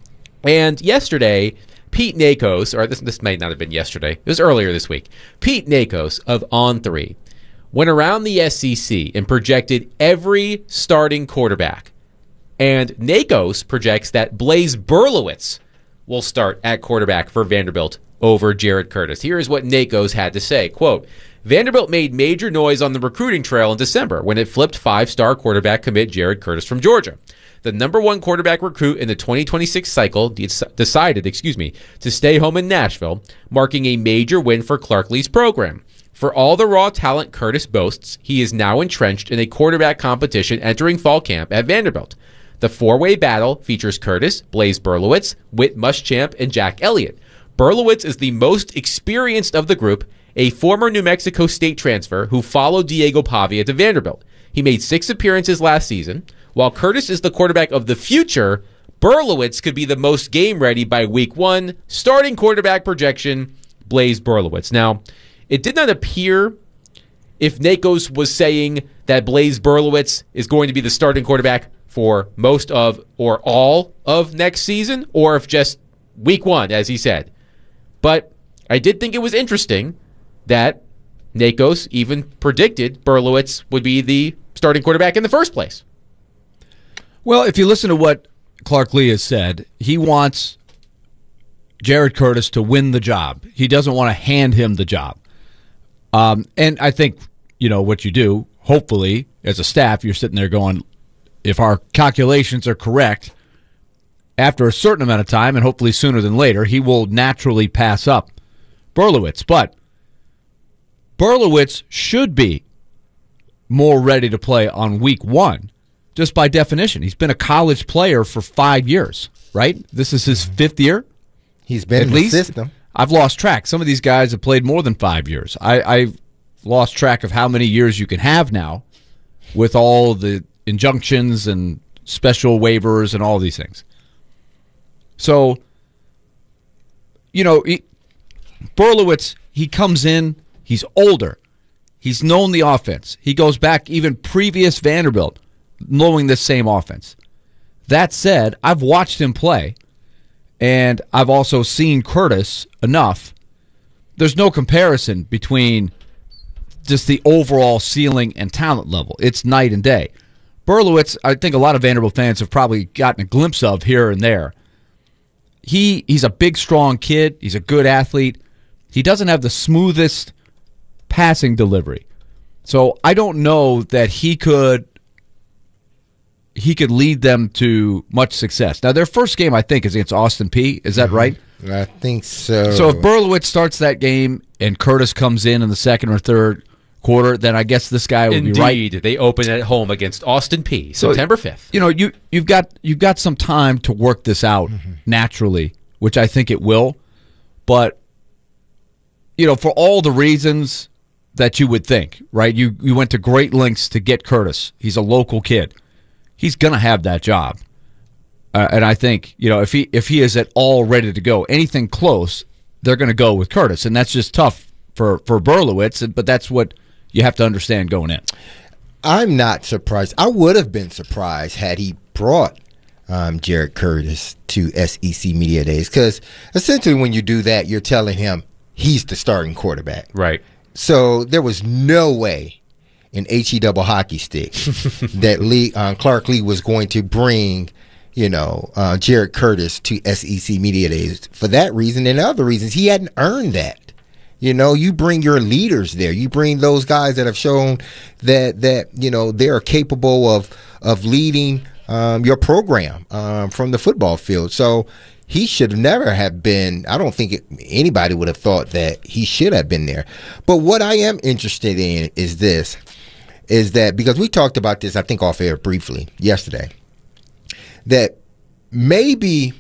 And yesterday, Pete Nakos, or this this might not have been yesterday, it was earlier this week. Pete Nakos of On three went around the S E C and projected every starting quarterback. And Nakos projects that Blaise Berlowitz will start at quarterback for Vanderbilt over Jared Curtis. Here is what Nakos had to say, quote, Vanderbilt made major noise on the recruiting trail in December when it flipped five-star quarterback commit Jared Curtis from Georgia. The number one quarterback recruit in the twenty twenty-six cycle decided, excuse me, to stay home in Nashville, marking a major win for Clark Lee's program. For all the raw talent Curtis boasts, he is now entrenched in a quarterback competition entering fall camp at Vanderbilt. The four-way battle features Curtis, Blaise Berlowitz, Whit Muschamp, and Jack Elliott. Berlowitz is the most experienced of the group, a former New Mexico State transfer who followed Diego Pavia to Vanderbilt. He made six appearances last season. While Curtis is the quarterback of the future, Berlowitz could be the most game-ready by week one. Starting quarterback projection, Blaise Berlowitz. Now, it did not appear if Nakos was saying that Blaise Berlowitz is going to be the starting quarterback for most of or all of next season, or if just week one, as he said. But I did think it was interesting that Nakos even predicted Berlowitz would be the starting quarterback in the first place. Well, if you listen to what Clark Lea has said, he wants Jared Curtis to win the job. He doesn't want to hand him the job. Um, and I think, you know, what you do, hopefully, as a staff, you're sitting there going, if our calculations are correct, after a certain amount of time, and hopefully sooner than later, he will naturally pass up Berlowitz. But Berlowitz should be more ready to play on week one, just by definition. He's been a college player for five years, right? This is his fifth year? He's been At in least. the system. I've lost track. Some of these guys have played more than five years. I, I've lost track of how many years you can have now with all the injunctions and special waivers and all these things. So, you know, he, Berlowitz, he comes in, he's older. He's known the offense. He goes back even previous Vanderbilt, knowing the same offense. That said, I've watched him play, and I've also seen Curtis enough. There's no comparison between just the overall ceiling and talent level. It's night and day. Berlowitz, I think a lot of Vanderbilt fans have probably gotten a glimpse of here and there. He He's a big, strong kid. He's a good athlete. He doesn't have the smoothest passing delivery. So I don't know that he could he could lead them to much success. Now, their first game, I think, is against Austin Peay. Is that mm-hmm. right? I think so. So if Berlowitz starts that game and Curtis comes in in the second or third quarter, then I guess this guy would Indeed, be right. Indeed, they open at home against Austin Peay, September fifth. You know, you you've got you've got some time to work this out mm-hmm. naturally, which I think it will. But you know, for all the reasons that you would think, right? You you went to great lengths to get Curtis. He's a local kid. He's going to have that job. Uh, and I think, you know, if he if he is at all ready to go, anything close, they're going to go with Curtis. And that's just tough for, for Berlowitz, but that's what you have to understand going in. I'm not surprised. I would have been surprised had he brought um, Jared Curtis to S E C Media Days, because essentially when you do that, you're telling him he's the starting quarterback. Right. So there was no way in H E double hockey stick that Lee, uh, Clark Lea was going to bring, you know, uh, Jared Curtis to S E C Media Days for that reason and other reasons. He hadn't earned that. You know, you bring your leaders there. You bring those guys that have shown that that you know they are capable of of leading um, your program um, from the football field. So he should never have been. I don't think it, anybody would have thought that he should have been there. But what I am interested in is this: is that because we talked about this, I think off air briefly yesterday, that maybe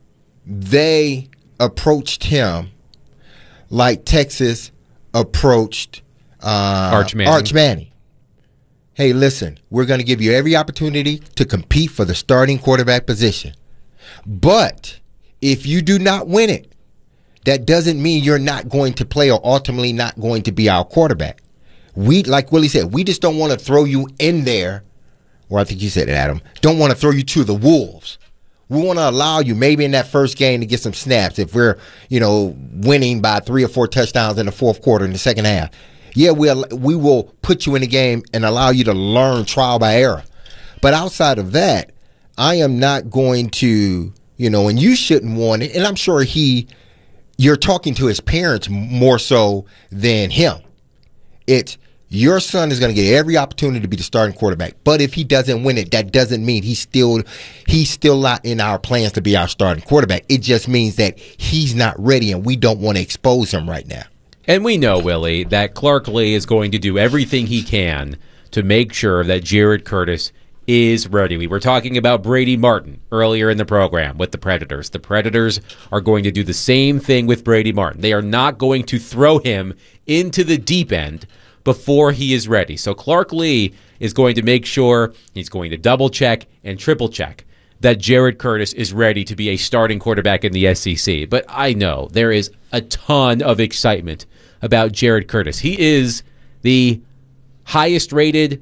they approached him like Texas approached uh, Arch Manning. Arch Manning. Hey, listen, we're going to give you every opportunity to compete for the starting quarterback position. But if you do not win it, that doesn't mean you're not going to play or ultimately not going to be our quarterback. We, like Willie said, we just don't want to throw you in there, or I think you said it, Adam, don't want to throw you to the wolves. We want to allow you maybe in that first game to get some snaps if we're, you know, winning by three or four touchdowns in the fourth quarter in the second half. Yeah, we'll, we will put you in the game and allow you to learn trial by error. But outside of that, I am not going to, you know, and you shouldn't want it. And I'm sure he, you're talking to his parents more so than him. It's, your son is going to get every opportunity to be the starting quarterback. But if he doesn't win it, that doesn't mean he's still he's still not in our plans to be our starting quarterback. It just means that he's not ready, and we don't want to expose him right now. And we know, Willie, that Clark Lea is going to do everything he can to make sure that Jared Curtis is ready. We were talking about Brady Martin earlier in the program with the Predators. The Predators are going to do the same thing with Brady Martin. They are not going to throw him into the deep end before he is ready. So Clark Lea is going to make sure he's going to double check and triple check that Jared Curtis is ready to be a starting quarterback in the S E C. But I know there is a ton of excitement about Jared Curtis. He is the highest rated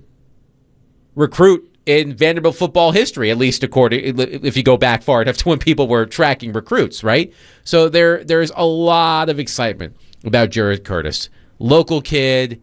recruit in Vanderbilt football history, at least according, if you go back far enough to when people were tracking recruits, right? So there, there's a lot of excitement about Jared Curtis. Local kid,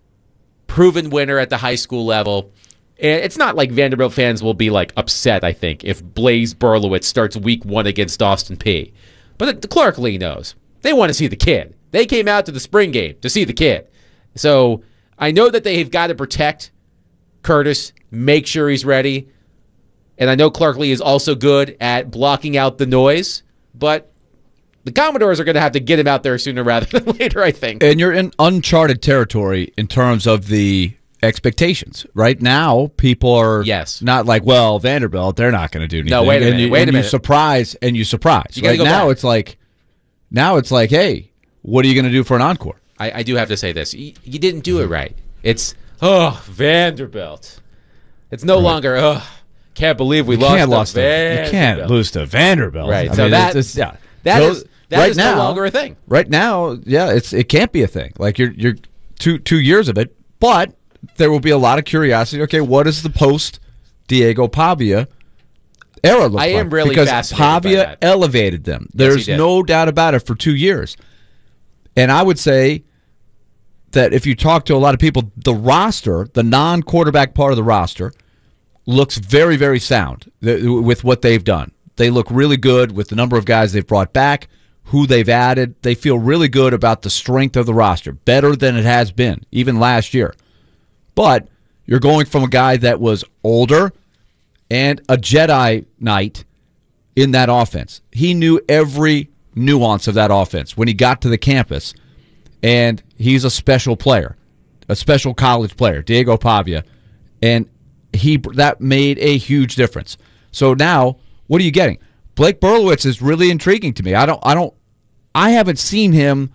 proven winner at the high school level. And it's not like Vanderbilt fans will be like upset, I think, if Blaze Berlowitz starts week one against Austin Peay. But the Clark Lea knows. They want to see the kid. They came out to the spring game to see the kid. So I know that they've got to protect Curtis, make sure he's ready. And I know Clark Lea is also good at blocking out the noise, but the Commodores are going to have to get him out there sooner rather than later, I think. And you're in uncharted territory in terms of the expectations. Right now, people are yes. not like, well, Vanderbilt, they're not going to do anything. No, wait a minute. And you, wait and a minute. You surprise, and you surprise. You gotta right go now, back. it's like, now it's like, hey, what are you going to do for an encore? I, I do have to say this. You, you didn't do it right. It's, oh, Vanderbilt. It's no right. longer, oh, can't believe we you lost, can't to lost Vanderbilt. To, you can't lose to Vanderbilt. Right. I so mean, that, it's, it's, yeah. that Those, is that right is now, no longer a thing. Right now, yeah, it's it can't be a thing. Like you're you're two two years of it, but there will be a lot of curiosity. Okay, what is the post Diego Pavia era look I like? am really because fascinated Pavia by that. elevated them. Yes, There's he did. no doubt about it for two years. And I would say that if you talk to a lot of people, the roster, the non-quarterback part of the roster, looks very, very sound with what they've done. They look really good with the number of guys they've brought back, who they've added. They feel really good about the strength of the roster, better than it has been, even last year. But you're going from a guy that was older and a Jedi Knight in that offense. He knew every nuance of that offense when he got to the campus, and he's a special player, a special college player, Diego Pavia, and he that made a huge difference. So now, what are you getting? Blake Berlowitz is really intriguing to me. I don't, I don't, I haven't seen him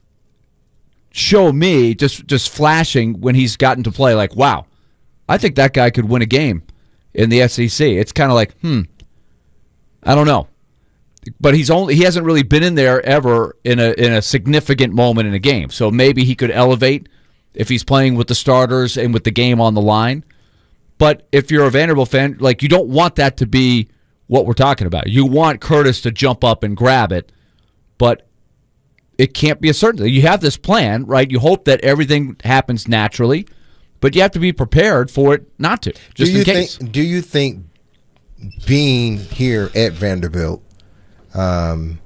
show me just just flashing when he's gotten to play. Like, wow, I think that guy could win a game in the S E C. It's kind of like, hmm, I don't know, but he's only he hasn't really been in there ever in a in a significant moment in a game. So maybe he could elevate if he's playing with the starters and with the game on the line. But if you're a Vanderbilt fan, like, you don't want that to be what we're talking about. You want Curtis to jump up and grab it, but it can't be a certainty. You have this plan, right? You hope that everything happens naturally, but you have to be prepared for it not to, just do you in case. Think, do you think being here at Vanderbilt, um,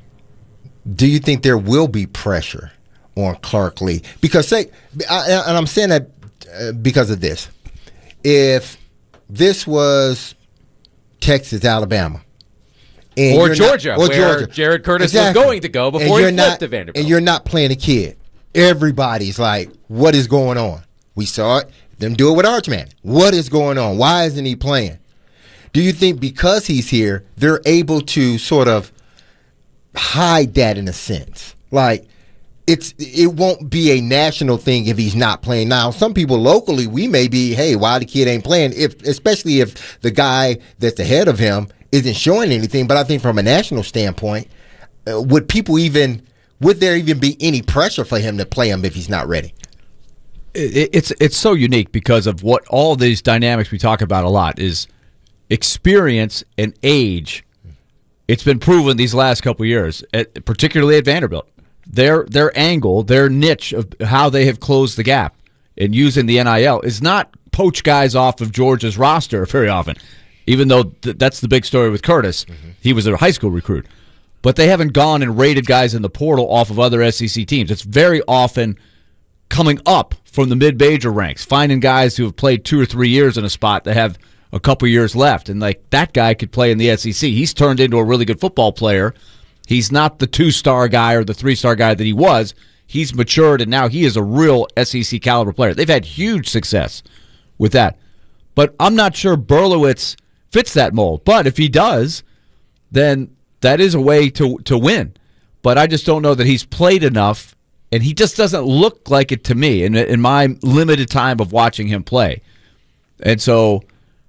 do you think there will be pressure on Clark Lea? Because, say, I, and I'm saying that uh, because of this. If this was Texas, Alabama, and or you're Georgia, not, or where Georgia. Jared Curtis exactly. was going to go before he flipped not, to Vanderbilt, and you're not playing a kid, everybody's like, "What is going on?" We saw it. Them do it with Archman. What is going on? Why isn't he playing? Do you think because he's here, they're able to sort of hide that in a sense, like? It's it won't be a national thing if he's not playing. Now, some people locally, we may be, hey, why the kid ain't playing? If especially if the guy that's ahead of him isn't showing anything. But I think from a national standpoint, uh, would people even would there even be any pressure for him to play him if he's not ready? It, it's it's so unique because of what all these dynamics we talk about a lot is experience and age. It's been proven these last couple of years, at, particularly at Vanderbilt. Their their angle, their niche of how they have closed the gap and using the N I L is not poach guys off of Georgia's roster very often, even though th- that's the big story with Curtis. Mm-hmm. He was a high school recruit. But they haven't gone and raided guys in the portal off of other S E C teams. It's very often coming up from the mid-major ranks, finding guys who have played two or three years in a spot that have a couple years left. And like that guy could play in the S E C. He's turned into a really good football player. He's not the two-star guy or the three-star guy that he was. He's matured, and now he is a real S E C caliber player. They've had huge success with that. But I'm not sure Berlowitz fits that mold. But if he does, then that is a way to to win. But I just don't know that he's played enough, and he just doesn't look like it to me in, in my limited time of watching him play. And so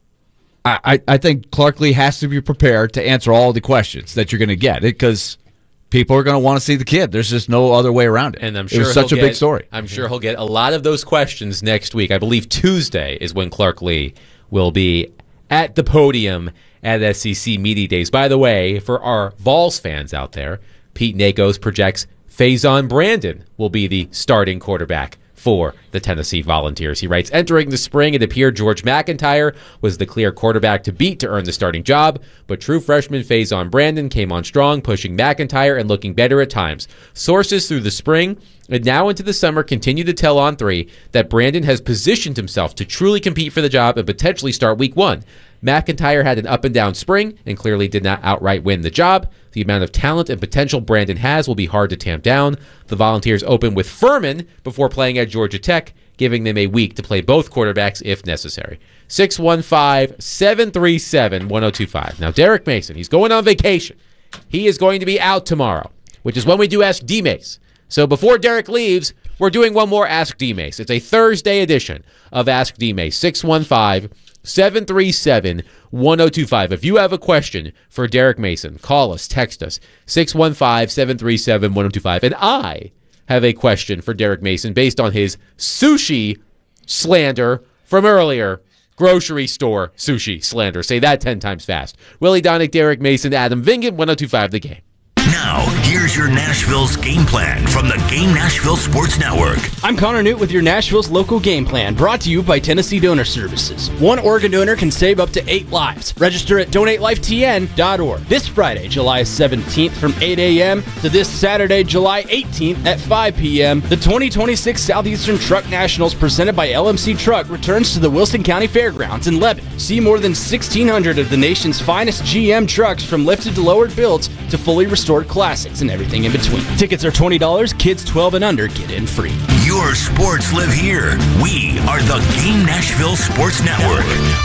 I, I think Clark Lea has to be prepared to answer all the questions that you're going to get, because people are going to want to see the kid. There's just no other way around it. And I'm sure it was such a get, big story. I'm sure he'll get a lot of those questions next week. I believe Tuesday is when Clark Lea will be at the podium at S E C Media Days. By the way, for our Vols fans out there, Pete Nakos projects Faison Brandon will be the starting quarterback for the Tennessee Volunteers. He writes, entering the spring, it appeared George McIntyre was the clear quarterback to beat to earn the starting job, but true freshman Faison Brandon came on strong, pushing McIntyre and looking better at times. Sources through the spring and now into the summer continue to tell On three that Brandon has positioned himself to truly compete for the job and potentially start week one. McIntyre had an up-and-down spring and clearly did not outright win the job. The amount of talent and potential Brandon has will be hard to tamp down. The Volunteers open with Furman before playing at Georgia Tech, giving them a week to play both quarterbacks if necessary. six one five, seven three seven, one oh two five. Now, Derek Mason, he's going on vacation. He is going to be out tomorrow, which is when we do Ask D-Mace. So before Derek leaves, we're doing one more Ask D-Mace. It's a Thursday edition of Ask D-Mace. six one five, seven three seven, one oh two five. If you have a question for Derek Mason, call us, text us, six one five, seven three seven, one oh two five. And I have a question for Derek Mason based on his sushi slander from earlier. Grocery store sushi slander. Say that ten times fast. Willie Donick, Derek Mason, Adam Vingan, one oh two five The Game. Now, here's your Nashville's game plan from the Game Nashville Sports Network. I'm Connor Newt with your Nashville's local game plan, brought to you by Tennessee Donor Services. One organ donor can save up to eight lives. Register at donate life t n dot org. This Friday, July seventeenth from eight a.m. to this Saturday, July eighteenth at five p.m., the twenty twenty-six Southeastern Truck Nationals presented by L M C Truck returns to the Wilson County Fairgrounds in Lebanon. See more than sixteen hundred of the nation's finest G M trucks, from lifted to lowered builds to fully restored classics and everything in between. Tickets are twenty dollars. Kids twelve and under get in free. Your sports live here. We are the Game Nashville Sports Network.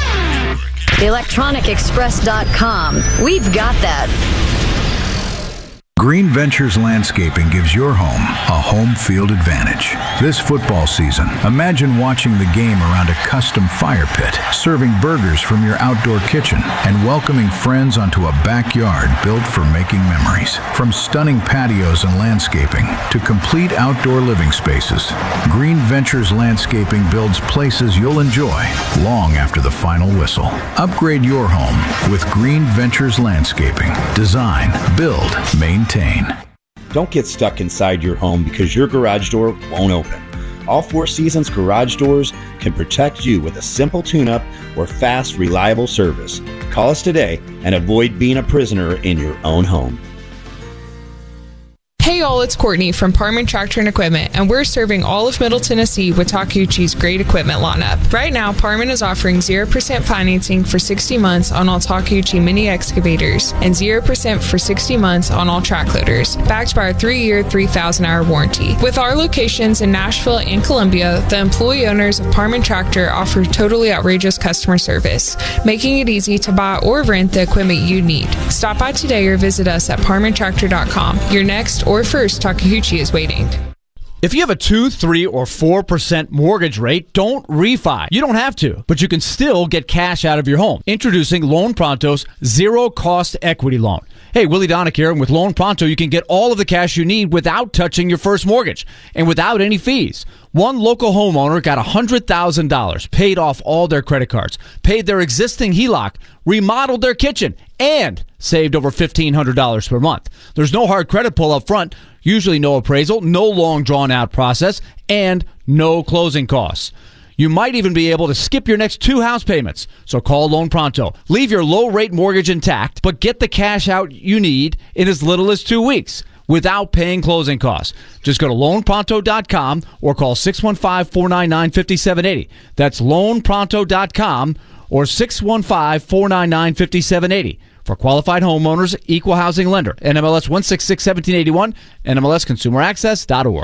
electronic express dot com. We've got that. Green Ventures Landscaping gives your home a home field advantage. This football season, imagine watching the game around a custom fire pit, serving burgers from your outdoor kitchen, and welcoming friends onto a backyard built for making memories. From stunning patios and landscaping to complete outdoor living spaces, Green Ventures Landscaping builds places you'll enjoy long after the final whistle. Upgrade your home with Green Ventures Landscaping. Design, build, maintain. Don't get stuck inside your home because your garage door won't open. All Four Seasons garage doors can protect you with a simple tune-up or fast, reliable service. Call us today and avoid being a prisoner in your own home. Hey y'all, it's Courtney from Parman Tractor and Equipment, and we're serving all of Middle Tennessee with Takeuchi's great equipment lineup. Right now, Parman is offering zero percent financing for sixty months on all Takeuchi mini excavators and zero percent for sixty months on all track loaders, backed by our three-year, three thousand hour warranty. With our locations in Nashville and Columbia, the employee owners of Parman Tractor offer totally outrageous customer service, making it easy to buy or rent the equipment you need. Stop by today or visit us at parman tractor dot com. Your next or first Takeuchi is waiting. If you have a two, three, or four percent mortgage rate, don't refi. You don't have to, but you can still get cash out of your home. Introducing Loan Pronto's zero-cost equity loan. Hey, Willie Donick here, and with Loan Pronto, you can get all of the cash you need without touching your first mortgage and without any fees. One local homeowner got one hundred thousand dollars, paid off all their credit cards, paid their existing H E L O C, remodeled their kitchen, and saved over fifteen hundred dollars per month. There's no hard credit pull up front, usually no appraisal, no long drawn-out process, and no closing costs. You might even be able to skip your next two house payments. So call Loan Pronto. Leave your low-rate mortgage intact, but get the cash out you need in as little as two weeks without paying closing costs. Just go to loan pronto dot com or call six one five, four nine nine, five seven eight zero. That's loan pronto dot com or six one five, four nine nine, five seven eight zero. For qualified homeowners, equal housing lender. N M L S one six six, one seven eight one, N M L S consumer access dot org.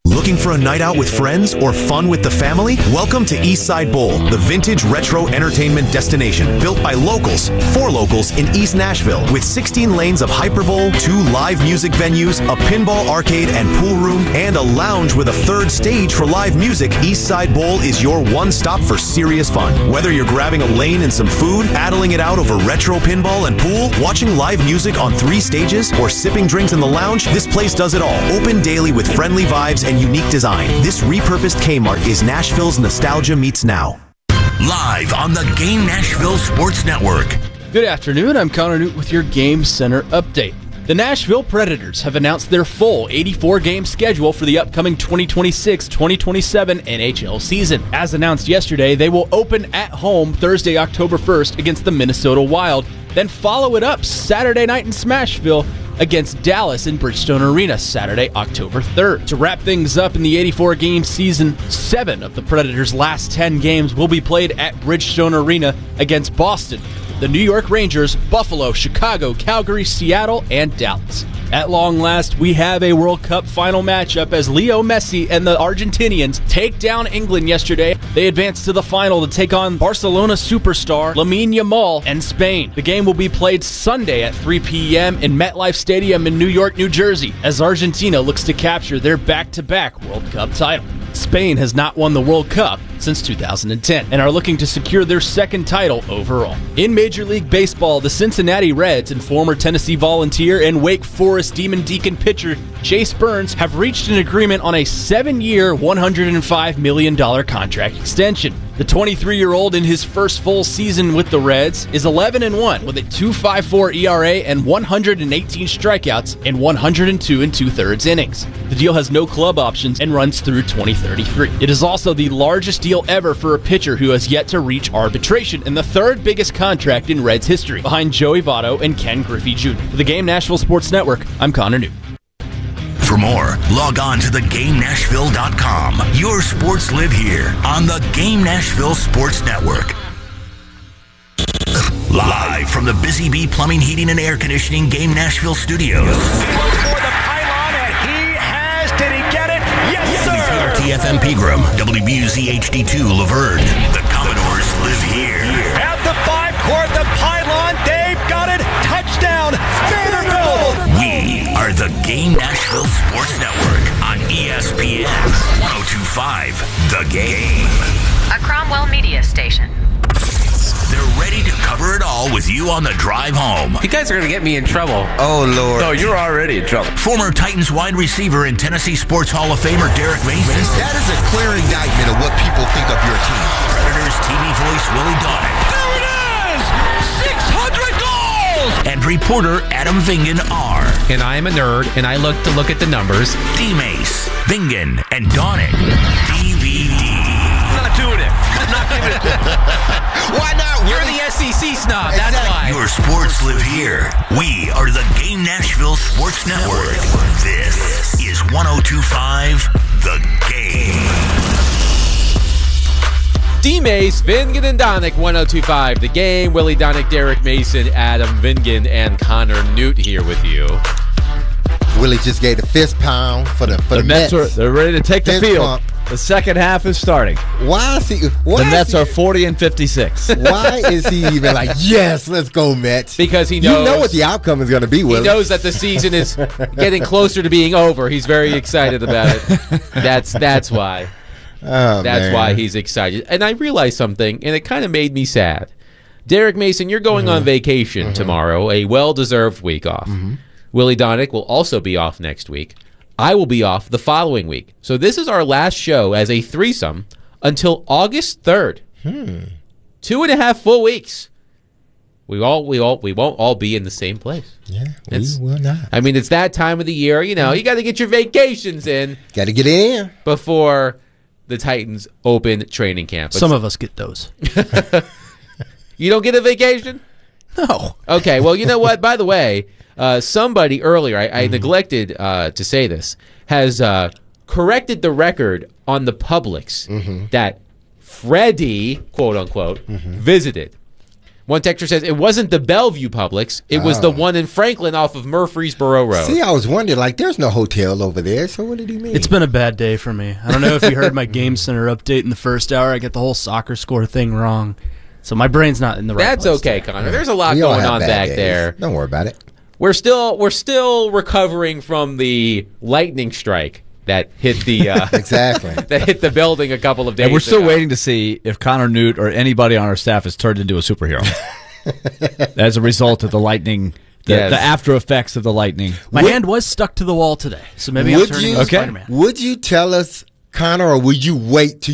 Looking for a night out with friends or fun with the family? Welcome to Eastside Bowl, the vintage retro entertainment destination built by locals for locals in East Nashville with sixteen lanes of Hyperbowl, two live music venues, a pinball arcade and pool room, and a lounge with a third stage for live music. Eastside Bowl is your one stop for serious fun. Whether you're grabbing a lane and some food, battling it out over retro pinball and pool, watching live music on three stages, or sipping drinks in the lounge, this place does it all. Open daily with friendly vibes and unique design. This repurposed Kmart is Nashville's nostalgia meets now. Live on the Game Nashville Sports Network. Good afternoon, I'm Connor Newt with your Game Center update. The Nashville Predators have announced their full eighty-four game schedule for the upcoming twenty twenty-six twenty twenty-seven N H L season. As announced yesterday, they will open at home Thursday, October first against the Minnesota Wild, then follow it up Saturday night in Smashville against Dallas in Bridgestone Arena Saturday, October third. To wrap things up in the eighty-four game season, seven of the Predators' last ten games will be played at Bridgestone Arena against Boston, the New York Rangers, Buffalo, Chicago, Calgary, Seattle, and Dallas. At long last, we have a World Cup final matchup as Leo Messi and the Argentinians take down England yesterday. They advanced to the final to take on Barcelona superstar Lamine Yamal and Spain. The game will be played Sunday at three p.m. in MetLife Stadium in New York, New Jersey, as Argentina looks to capture their back-to-back World Cup title. Spain has not won the World Cup since two thousand ten and are looking to secure their second title overall. In Major League Baseball, the Cincinnati Reds and former Tennessee Volunteer and Wake Forest Demon Deacon pitcher Chase Burns have reached an agreement on a seven-year, one hundred five million dollars contract extension. The twenty-three-year-old in his first full season with the Reds is eleven and one with a two point five four E R A and one hundred eighteen strikeouts in one hundred two and two-thirds innings. The deal has no club options and runs through twenty thirty-three. It is also the largest deal ever for a pitcher who has yet to reach arbitration and the third biggest contract in Reds history, behind Joey Votto and Ken Griffey Junior For the Game Nashville Sports Network, I'm Connor Newt. For more, log on to the game nashville dot com. Your sports live here on the Game Nashville Sports Network. Live from the Busy Bee Plumbing, Heating, and Air Conditioning Game Nashville Studios. For the pylon, and he has. Did he get it? Yes, sir. T F M Pegram, W B U Z H D two Laverne. The Commodores live here. At the five court, the pylon. Dave got it. Touchdown. Vanderbilt. We are the Game Nashville Sports Network on E S P N one oh two point five The Game. A Cromwell Media Station. They're ready to cover it all with you on the drive home. You guys are going to get me in trouble. Oh, Lord. No, you're already in trouble. Former Titans wide receiver and Tennessee Sports Hall of Famer Derek Mason. That is a clear indictment of what people think of your team. Predators T V voice Willie Donick. There it is! six hundred goals! And reporter Adam Vingan R. And I am a nerd, and I look to look at the numbers. D-Mace, Vingan, and Donick. D V D. I'm not doing it. I'm not giving it. Why not? You're the S E C snob. That's why. Your sports live here. We are the Game Nashville Sports Network. This is one oh two point five The Game. D-Mace, Vingan, and Donick, one oh two point five The Game. Willie Donick, Derek Mason, Adam Vingan, and Connor Newt here with you. Willie just gave the fist pound for the for the, The Mets, Mets. are they're ready to take the Fist field. pump. The second half is starting. Why is he? Why The is Mets he, are forty and fifty-six. Why is he even like, yes, let's go Mets? Because he knows. You know what the outcome is going to be, Willie. He knows that the season is getting closer to being over. He's very excited about it. That's that's why. Oh, that's man. why he's excited. And I realized something, and it kind of made me sad. Derek Mason, you're going Mm-hmm. on vacation mm-hmm. tomorrow, a well-deserved week off. Mm-hmm. Willie Donick will also be off next week. I will be off the following week. So this is our last show as a threesome until August third. Hmm. Two and a half full weeks. We all we all we won't all be in the same place. Yeah, we It's- will not. I mean, it's that time of the year. You know, you got to get your vacations in. Got to get in before the Titans open training camp. Some of us get those. You don't get a vacation? No. Okay, well, you know what? By the way, uh, somebody earlier, I, I neglected uh, to say this, has uh, corrected the record on the Publix Mm-hmm. that Freddie, quote unquote, visited. One texter says it wasn't the Bellevue Publix. It was Oh. the one in Franklin off of Murfreesboro Road. See, I was wondering, like, there's no hotel over there, so what did he mean? It's been a bad day for me. I don't know if you heard my Game Center update in the first hour. I get the whole soccer score thing wrong. So my brain's not in the right That's place. okay, Connor. There's a lot We all going have on bad back days. there. Don't worry about it. We're still we're still recovering from the lightning strike that hit the uh, exactly that hit the building a couple of days And we're still ago. waiting to see if Connor Newt or anybody on our staff is turned into a superhero as a result of the lightning, the, Yes. the after effects of the lightning. My hand was stuck to the wall today, so maybe I'm would turning you, into Spider-Man. Would you tell us, Connor, or would you wait till